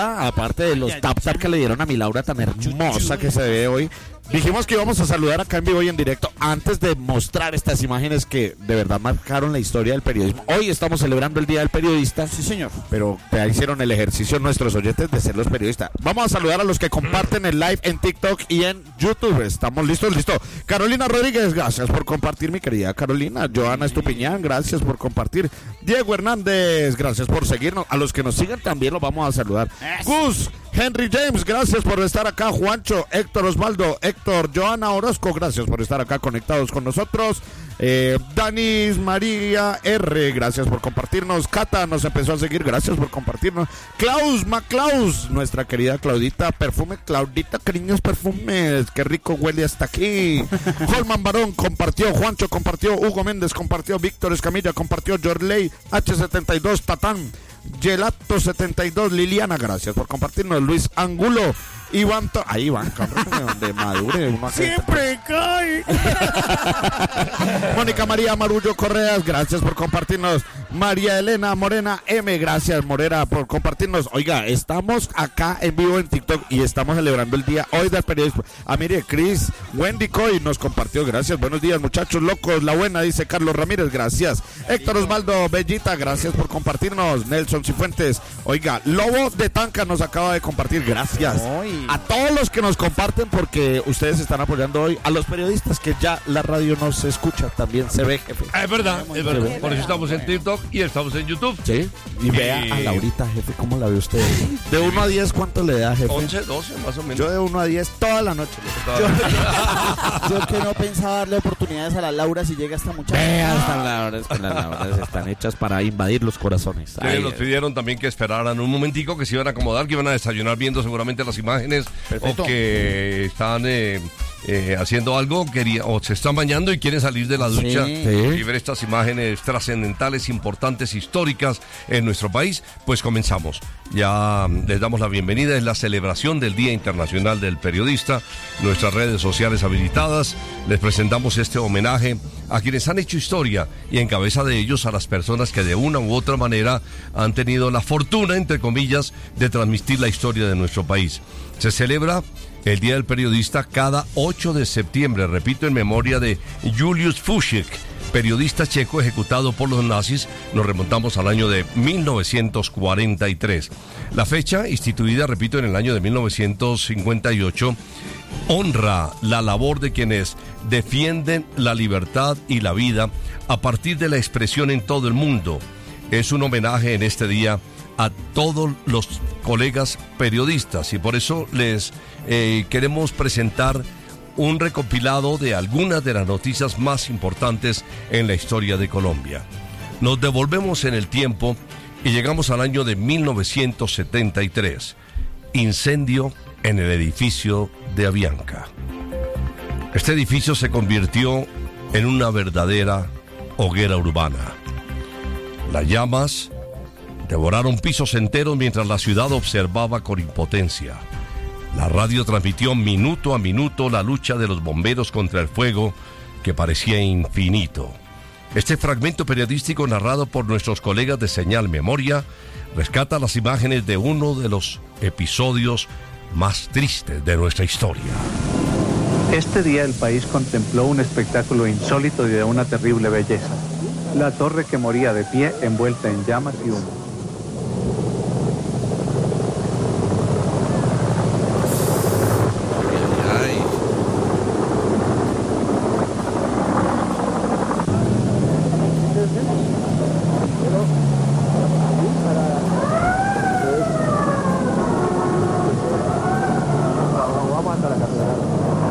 Laura, aparte de los tap que le dieron a mi Laura tan hermosa que se ve hoy, dijimos que íbamos a saludar acá en vivo y en directo antes de mostrar estas imágenes que de verdad marcaron la historia del periodismo. Hoy estamos celebrando el Día del Periodista. Sí, señor. Pero ya hicieron el ejercicio nuestros oyentes de ser los periodistas. Vamos a saludar a los que comparten el live en TikTok y en YouTube. ¿Estamos listos? Listo. Carolina Rodríguez, gracias por compartir, mi querida Carolina. Joana Estupiñán, gracias por compartir. Diego Hernández, gracias por seguirnos. A los que nos siguen también los vamos a saludar. Gus, Henry James, gracias por estar acá. Juancho, Héctor Osvaldo, Héctor, Joana Orozco, gracias por estar acá conectados con nosotros. Danis María R, gracias por compartirnos. Cata nos empezó a seguir, gracias por compartirnos. Klaus Maclaus, nuestra querida Claudita Perfume, Claudita Cariños Perfumes, qué rico huele hasta aquí. Holman Barón compartió, Juancho compartió, Hugo Méndez compartió, Víctor Escamilla compartió, Jorley H72, Patán, Gelato 72, Liliana, gracias por compartirnos. Luis Angulo, Iván, ahí van, donde madure uno siempre cae. Mónica María Marullo Correas, gracias por compartirnos. María Elena Morena M, gracias Morera por compartirnos. Oiga, estamos acá en vivo en TikTok y estamos celebrando el día hoy del periodismo. Mire, Chris, Wendy Coy nos compartió, gracias. Buenos días, muchachos locos, la buena, dice Carlos Ramírez, gracias. Héctor Osvaldo Bellita, gracias por compartirnos. Nelson Cifuentes, oiga, Lobo de Tanca nos acaba de compartir, gracias. A todos los que nos comparten, porque ustedes están apoyando hoy a los periodistas, que ya la radio no se escucha, también se ve, jefe. Es verdad, es verdad. Por eso estamos en TikTok y estamos en YouTube. Sí, y vea a Laurita, jefe, ¿cómo la ve usted? De 1 a 10, ¿cuánto le da, jefe? 11, 12, más o menos. Yo de 1 a 10 toda la noche. Yo que no pensaba darle oportunidades a la Laura si llega esta muchacha. Vea, las Lauras están hechas para invadir los corazones. Nos pidieron también que esperaran un momentico, que se iban a acomodar, que iban a desayunar viendo seguramente las imágenes. Perfecto. O que están haciendo algo o se están bañando y quieren salir de la ducha y ver estas imágenes trascendentales, importantes, históricas en nuestro país. Pues comenzamos. Ya les damos la bienvenida. Es la celebración del Día Internacional del Periodista. Nuestras redes sociales habilitadas. Les presentamos este homenaje a quienes han hecho historia y en cabeza de ellos a las personas que de una u otra manera han tenido la fortuna, entre comillas, de transmitir la historia de nuestro país. Se celebra el Día del Periodista cada 8 de septiembre, repito, en memoria de Julius Fučík, periodista checo ejecutado por los nazis. Nos remontamos al año de 1943. La fecha, instituida, repito, en el año de 1958, honra la labor de quienes defienden la libertad y la vida a partir de la expresión en todo el mundo. Es un homenaje en este día a todos los colegas periodistas y por eso les queremos presentar un recopilado de algunas de las noticias más importantes en la historia de Colombia. Nos devolvemos en el tiempo y llegamos al año de 1973. Incendio en el edificio de Avianca. Este edificio se convirtió en una verdadera hoguera urbana. Las llamas devoraron pisos enteros mientras la ciudad observaba con impotencia. La radio transmitió minuto a minuto la lucha de los bomberos contra el fuego que parecía infinito. Este fragmento periodístico narrado por nuestros colegas de Señal Memoria rescata las imágenes de uno de los episodios más tristes de nuestra historia. Este día el país contempló un espectáculo insólito y de una terrible belleza. La torre que moría de pie envuelta en llamas y humo.